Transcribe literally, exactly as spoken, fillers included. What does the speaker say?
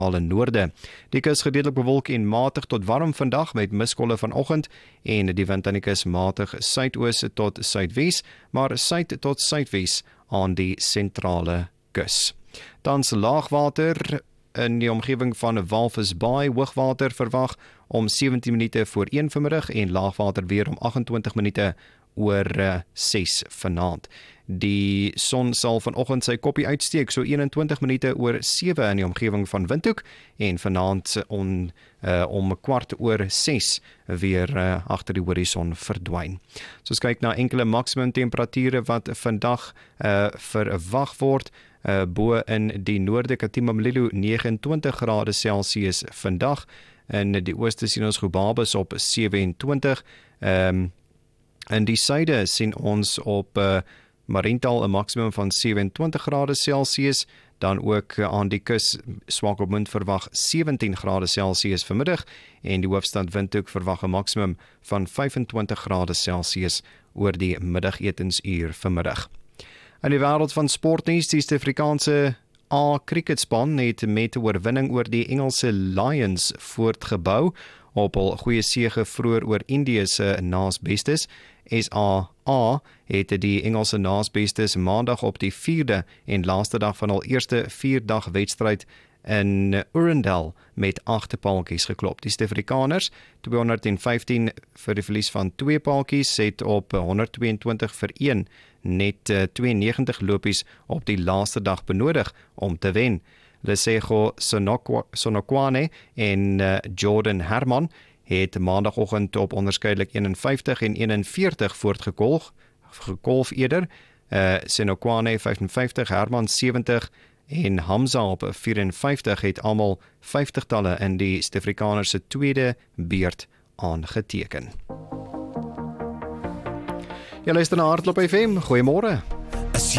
al in noorde. Die kus gedeeltelik bewolk en matig tot warm vandag met miskolle vanoggend en die wind aan die kus matig suidoos tot suidwes, maar suid tot suidwes aan die sentrale kus. Tans laagwater in die omgewing van Walvis Bay, hoogwater verwag om sewentien minute voor een vanmiddag en laagwater weer om agt-en-twintig minute oor ses vanaand. Die son sal vanoggend sy koppie uitsteek, so een-en-twintig minute oor sewe in die omgewing van Windhoek en vanaand on, uh, om kwart oor ses weer uh, agter die horison verdwyn. So as kyk na enkele maksimum temperature wat vandag uh, verwag word, uh, bo in die noorde Katimamlilo negenentwintig grade Celsius vandag, in die ooste sien ons Gobabis op sewe-en-twintig, um, in die suide sien ons op uh, Mariental 'n maksimum van sewe-en-twintig grade Celsius, dan ook aan die kus Swakopmund verwag sewentien grade Celsius vanmiddag en die hoofstad Windhoek verwag 'n maksimum van vyf-en-twintig grade Celsius oor die middagetensuur vanmiddag. In die wêreld van sportnuus, die Suid-Afrikaanse A cricketspan het met 'n oorwinning oor die Engelse Lions voortgebou op hul goeie sege vroeër oor Indië se naasbestes. S A A het die Engelse naasbestes maandag op die vierde en laaste dag van hul eerste vierdag wedstryd in Urundale met agt paaltjies geklop. Die Suid-Afrikaners, tweehonderdvyftien vir die verlies van twee paaltjies, het op honderdtweeëntwintig vir een net tweeënnegentig lopies op die laaste dag benodig om te wen. Lesego Sonokwane en uh, Jordan Herman het maandagoggend op onderskeidelik eenenvyftig en eenenveertig voortgekolf, gekolf eerder. Uh, Sonokwane vyfenvyftig, Herman sewentig en Hamza op vyfenvyftig het almal vyftigtalle in die Suid-Afrikaners se tweede beurt aangeteken. Jy luister na Hardloop F M, goeiemôre.